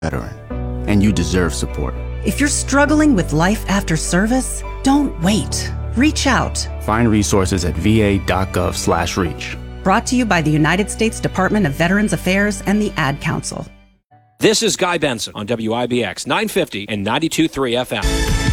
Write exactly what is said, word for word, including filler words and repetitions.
veteran, and you deserve support. If you're struggling with life after service, don't wait. Reach out. Find resources at va.gov slash reach. Brought to you by the United States Department of Veterans Affairs and the Ad Council. This is Guy Benson on W I B X nine fifty and ninety-two point three F M.